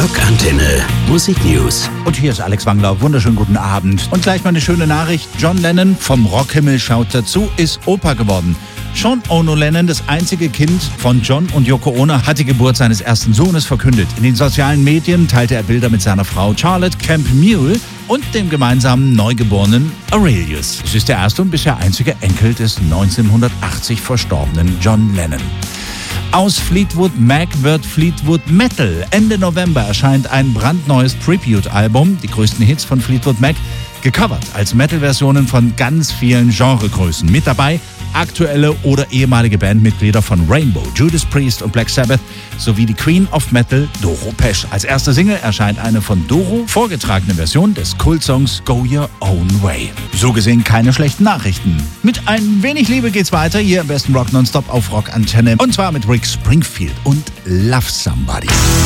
Rockantenne Musiknews. Und hier ist Alex Wangler. Wunderschönen guten Abend. Und gleich mal eine schöne Nachricht. John Lennon vom Rockhimmel schaut dazu, ist Opa geworden. Sean Ono Lennon, das einzige Kind von John und Yoko Ono, hat die Geburt seines ersten Sohnes verkündet. In den sozialen Medien teilte er Bilder mit seiner Frau Charlotte Camp Mule und dem gemeinsamen Neugeborenen Aurelius. Es ist der erste und bisher einzige Enkel des 1980 verstorbenen John Lennon. Aus Fleetwood Mac wird Fleetwood Metal. Ende November erscheint ein brandneues Tribute-Album, die größten Hits von Fleetwood Mac, gecovert als Metal-Versionen von ganz vielen Genregrößen. Mit dabei aktuelle oder ehemalige Bandmitglieder von Rainbow, Judas Priest und Black Sabbath sowie die Queen of Metal, Doro Pesch. Als erste Single erscheint eine von Doro vorgetragene Version des Kultsongs Go Your Own Way. So gesehen keine schlechten Nachrichten. Mit ein wenig Liebe geht's weiter hier im besten Rock Nonstop auf Rockantenne. Und zwar mit Rick Springfield und Love Somebody.